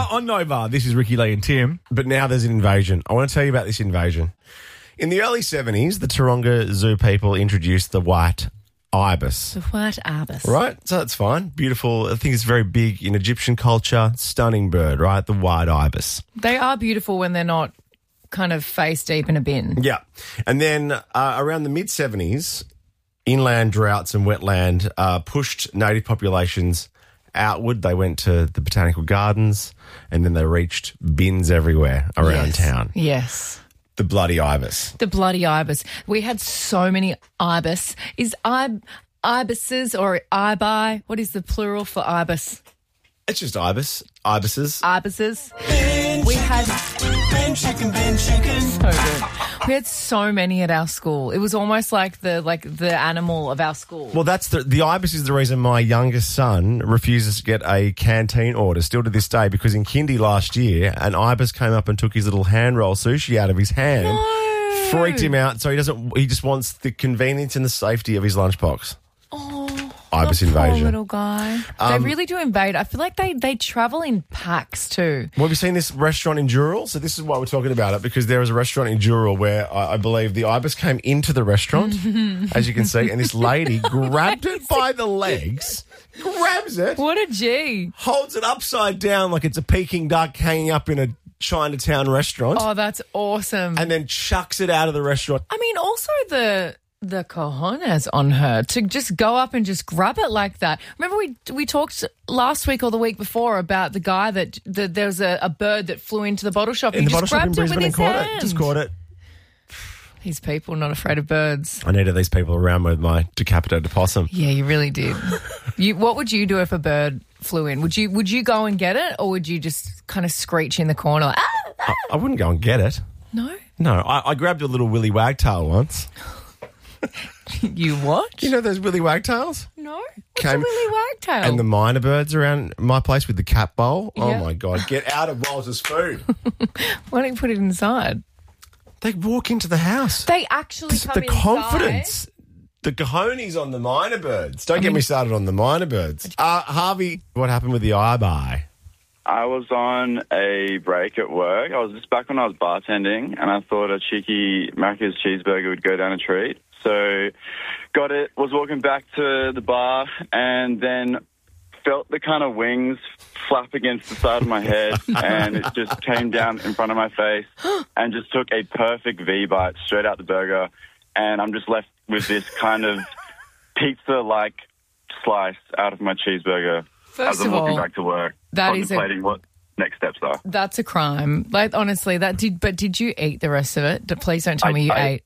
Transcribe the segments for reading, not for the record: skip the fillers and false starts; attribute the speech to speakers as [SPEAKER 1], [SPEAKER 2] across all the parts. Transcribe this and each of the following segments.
[SPEAKER 1] On Nova, this is Ricky Lee and Tim. But now there's an invasion. I want to tell you about this invasion. In the early 70s, the Taronga Zoo people introduced the white ibis.
[SPEAKER 2] The white ibis.
[SPEAKER 1] Right? So that's fine. Beautiful. I think it's very big in Egyptian culture. Stunning bird, right? The white ibis.
[SPEAKER 2] They are beautiful when they're not kind of face deep in a bin.
[SPEAKER 1] Yeah. And then around the mid-70s, inland droughts and wetland pushed native populations outward. They went to the botanical gardens and then they reached bins everywhere around town.
[SPEAKER 2] Yes.
[SPEAKER 1] The bloody ibis.
[SPEAKER 2] The bloody ibis. We had so many ibis. Is ibises or ibi? What is the plural for ibis?
[SPEAKER 1] It's just ibis. Ibises.
[SPEAKER 2] Ibises. We had so good. We had so many at our school. It was almost like the animal of our school.
[SPEAKER 1] Well, that's the ibis is the reason my youngest son refuses to get a canteen order still to this day, because in kindy last year, an ibis came up and took his little hand roll sushi out of his hand.
[SPEAKER 2] No.
[SPEAKER 1] Freaked him out. So he just wants the convenience and the safety of his lunchbox. Ibis invasion.
[SPEAKER 2] Poor little guy. They really do invade. I feel like they travel in packs too.
[SPEAKER 1] Well, have you seen this restaurant in Dural? So this is why we're talking about it, because there is a restaurant in Dural where I believe the ibis came into the restaurant, as you can see, and this lady grabbed it by the legs, grabs it.
[SPEAKER 2] What a G.
[SPEAKER 1] Holds it upside down like it's a Peking duck hanging up in a Chinatown restaurant.
[SPEAKER 2] Oh, that's awesome.
[SPEAKER 1] And then chucks it out of the restaurant.
[SPEAKER 2] I mean, also the cojones on her to just go up and just grab it like that. Remember we talked last week or the week before about the guy that there was a bird that flew into the bottle shop.
[SPEAKER 1] In the
[SPEAKER 2] bottle
[SPEAKER 1] shop in Brisbane and caught
[SPEAKER 2] hand.
[SPEAKER 1] it. Just caught it.
[SPEAKER 2] These people not afraid of birds.
[SPEAKER 1] I needed these people around with my decapitated possum.
[SPEAKER 2] Yeah, you really did. What would you do if a bird flew in? Would you go and get it, or would you just kind of screech in the corner like, ah?
[SPEAKER 1] I wouldn't go and get it.
[SPEAKER 2] No?
[SPEAKER 1] No, I grabbed a little willy wagtail once.
[SPEAKER 2] You what?
[SPEAKER 1] You know those willy wagtails?
[SPEAKER 2] No. What's a willy wagtail?
[SPEAKER 1] And the minor birds around my place with the cat bowl.
[SPEAKER 2] Yeah.
[SPEAKER 1] Oh, my God. Get out of Walter's food.
[SPEAKER 2] Why don't you put it inside?
[SPEAKER 1] They walk into the house.
[SPEAKER 2] They actually come
[SPEAKER 1] the
[SPEAKER 2] inside.
[SPEAKER 1] confidence. The cojones on the minor birds. Don't get me started on the minor birds. Harvey, what happened with the ibi?
[SPEAKER 3] I was on a break at work. I was just back when I was bartending, and I thought a cheeky Macca's cheeseburger would go down a treat. So got it, was walking back to the bar, and then felt the kind of wings flap against the side of my head, and it just came down in front of my face and just took a perfect V-bite straight out the burger, and I'm just left with this kind of pizza-like slice out of my cheeseburger
[SPEAKER 2] First
[SPEAKER 3] as I'm
[SPEAKER 2] of
[SPEAKER 3] walking
[SPEAKER 2] all,
[SPEAKER 3] back to work,
[SPEAKER 2] that is
[SPEAKER 3] contemplating what next steps are.
[SPEAKER 2] That's a crime. Like, honestly, did you eat the rest of it? Please don't tell me you ate.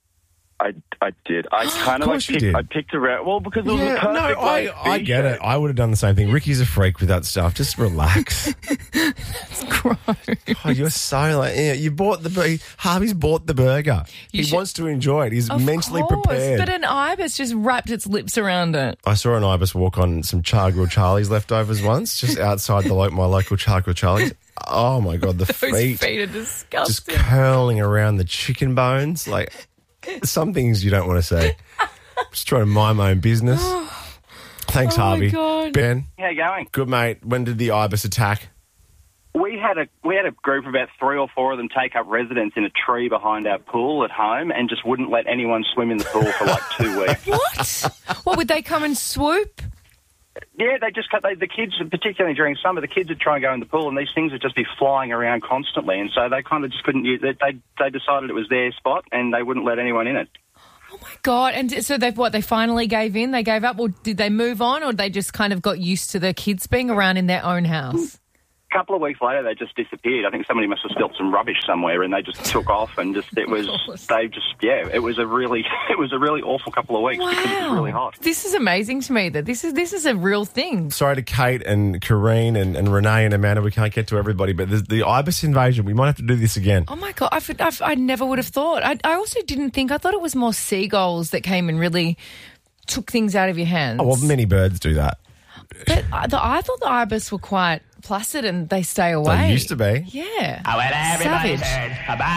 [SPEAKER 3] I did. I kind of I picked around. Well, because it was a perfect.
[SPEAKER 1] I get it. I would have done the same thing. Ricky's a freak with that stuff. Just relax.
[SPEAKER 2] That's gross.
[SPEAKER 1] Oh, you're so you bought Harvey's bought the burger. He wants to enjoy it. He's mentally prepared.
[SPEAKER 2] But an ibis just wrapped its lips around it.
[SPEAKER 1] I saw an ibis walk on some Char Grilled Charlie's leftovers once, just outside my local Char Grilled Charlie's. Oh my God, the
[SPEAKER 2] Those feet are disgusting.
[SPEAKER 1] Just curling around the chicken bones, like. Some things you don't want to say. Just trying to mind my own business. Thanks, Harvey.
[SPEAKER 2] My God.
[SPEAKER 1] Ben,
[SPEAKER 4] how you going?
[SPEAKER 1] Good, mate. When did the ibis attack?
[SPEAKER 4] We had a group of about 3 or 4 of them take up residence in a tree behind our pool at home and just wouldn't let anyone swim in the pool for like 2 weeks.
[SPEAKER 2] What would they come and swoop?
[SPEAKER 4] Yeah, they just the kids, particularly during summer, the kids would try and go in the pool, and these things would just be flying around constantly, and so they kind of just couldn't use it. They decided it was their spot, and they wouldn't let anyone in it.
[SPEAKER 2] Oh my God! And so they finally gave in? They gave up, or did they move on, or they just kind of got used to the kids being around in their own house?
[SPEAKER 4] A couple of weeks later, they just disappeared. I think somebody must have spilt some rubbish somewhere, and they just took off. And it was a really awful couple of weeks because it was really hot.
[SPEAKER 2] This is amazing to me that this is a real thing.
[SPEAKER 1] Sorry to Kate and Corrine and Renee and Amanda, we can't get to everybody, but the ibis invasion, we might have to do this again.
[SPEAKER 2] Oh my God, I never would have thought. I also didn't think. I thought it was more seagulls that came and really took things out of your hands.
[SPEAKER 1] Oh well, many birds do that.
[SPEAKER 2] But I thought the ibis were quite placid and they stay away.
[SPEAKER 1] They used to be.
[SPEAKER 2] Yeah.
[SPEAKER 5] Oh, well, everybody's
[SPEAKER 2] Savage.
[SPEAKER 5] heard about